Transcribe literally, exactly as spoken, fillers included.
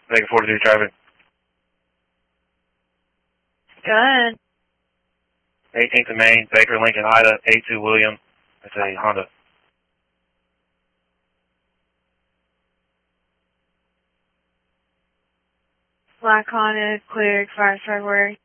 Baker forty-two traffic. Good. eighteenth of Main, Baker Lincoln Ida, eighty-two William. That's a Honda. Black Honda, cleared five February.